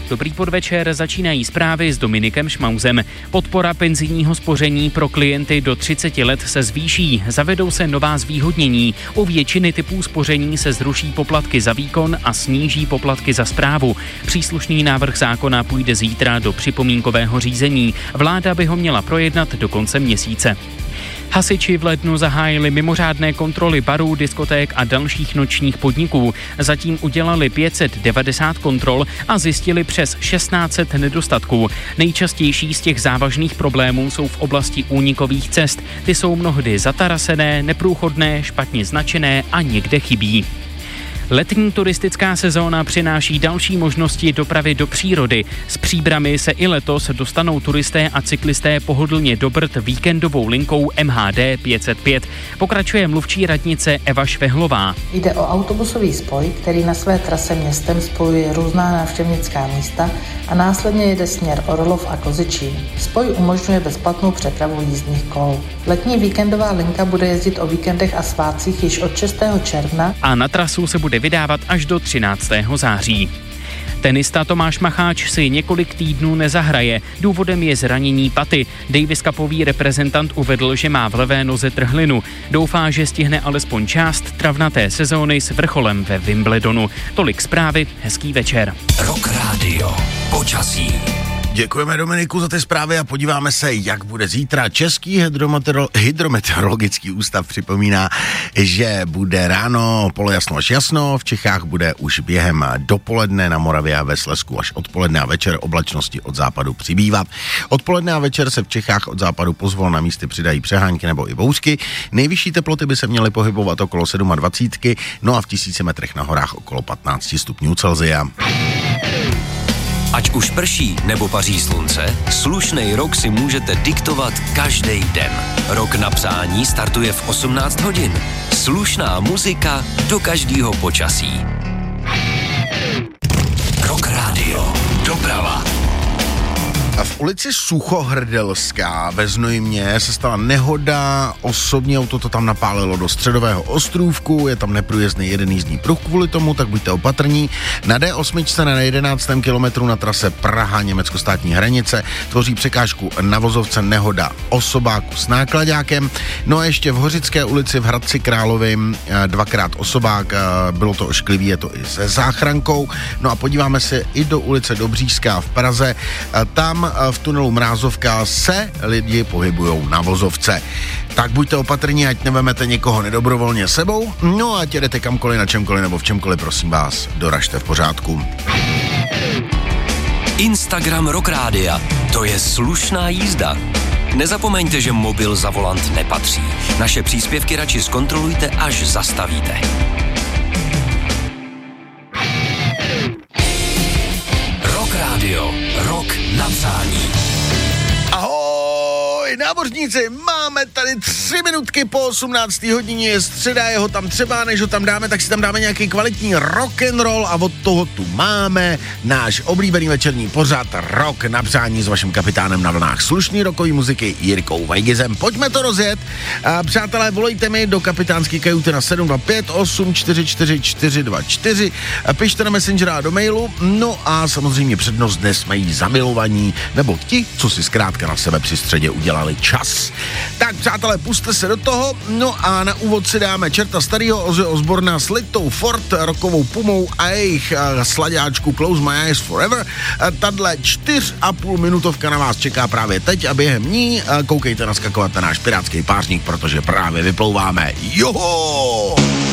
Dobrý podvečer, začínají zprávy s Dominikem Šmauzem. Podpora penzijního spoření pro klienty do 30 let se zvýší, zavedou se nová zvýhodnění. U většiny typů spoření se zruší poplatky za výkon a sníží poplatky za správu. Příslušný návrh zákona půjde zítra do připomínkového řízení. Vláda by ho měla projednat do konce měsíce. Hasiči v lednu zahájili mimořádné kontroly barů, diskoték a dalších nočních podniků. Zatím udělali 590 kontrol a zjistili přes 1600 nedostatků. Nejčastější z těch závažných problémů jsou v oblasti únikových cest. Ty jsou mnohdy zatarasené, neprůchodné, špatně značené a někde chybí. Letní turistická sezóna přináší další možnosti dopravy do přírody. S Příbrami se i letos dostanou turisté a cyklisté pohodlně do Brd víkendovou linkou MHD 505. Pokračuje mluvčí radnice Eva Švehlová. Jde o autobusový spoj, který na své trase městem spojuje různá návštěvnická místa a následně jede směr Orlov a Kozičín. Spoj umožňuje bezplatnou přepravu jízdních kol. Letní víkendová linka bude jezdit o víkendech a svátcích již od 6. června a na trasu se bude vydávat až do 13. září. Tenista Tomáš Macháč si několik týdnů nezahraje. Důvodem je zranění paty. Davis Cupový reprezentant uvedl, že má v levé noze trhlinu. Doufá, že stihne alespoň část travnaté sezóny s vrcholem ve Wimbledonu. Tolik zprávy, hezký večer. Rock Radio. Počasí. Děkujeme Dominiku za ty zprávy a podíváme se, jak bude zítra. Český hydrometeorologický ústav připomíná, že bude ráno polojasno až jasno, v Čechách bude už během dopoledne, na Moravě a ve Slezsku až odpoledne a večer oblačnosti od západu přibývat. Odpoledne a večer se v Čechách od západu pozvolna na místy přidají přehánky nebo i bouřky. Nejvyšší teploty by se měly pohybovat okolo 27, no a v 1000 metrech na horách okolo 15 stupňů Celsia. Ať už prší nebo paří slunce, slušnej rok si můžete diktovat každý den. Rok na psání startuje v 18 hodin. Slušná muzika do každého počasí. Rock Radio. Doprava. A v ulici Suchohrdelská ve Znojmě se stala nehoda, osobní auto to tam napálilo do Středového ostrůvku, je tam neprůjezdný jeden jízdní pruh kvůli tomu, tak buďte opatrní. Na D8 na 11. kilometru na trase Praha, německo-státní hranice, tvoří překážku na vozovce nehoda osobáku s náklaďákem. No a ještě v Hořické ulici v Hradci Královým dvakrát osobák, bylo to ošklivý, je to i se záchrankou. No a podíváme se i do ulice Dobřížská v Praze, tam v tunelu Mrázovka se lidi pohybujou na vozovce. Tak buďte opatrní, ať nevemete někoho nedobrovolně sebou, no a ať jedete kamkoliv, na čemkoliv nebo v čemkoliv, prosím vás, doražte v pořádku. Instagram Rock Rádia, to je slušná jízda. Nezapomeňte, že mobil za volant nepatří. Naše příspěvky radši zkontrolujte, až zastavíte. Rock Radio, rok na přání. Ahoj, námořníci, máme tady 3 minutky po 18. hodině, je středa, jeho tam třeba, než ho tam dáme, tak si tam dáme nějaký kvalitní rock'n'roll a od toho tu máme náš oblíbený večerní pořad Rock na přání s vaším kapitánem na vlnách slušný rockový muziky Jirkou Vejgizem. Pojďme to rozjet. Přátelé, volejte mi do kapitánské kajuty na 725 844 424, pište na Messengera a do mailu, no a samozřejmě přednost dnes mají zamilovaní, nebo ti, co si zkrátka na sebe při středě udělali čas. Tak přátelé, puste se do toho, no a na úvod si dáme Čerta starýho, Ozzy Osbourna s Litou Ford, rockovou Pumou a jejich slaďáčku Close My Eyes Forever. Tadle 4,5 minutovka na vás čeká právě teď a během ní koukejte naskakovat na náš pirátský pářník, protože právě vyplouváme. Joho!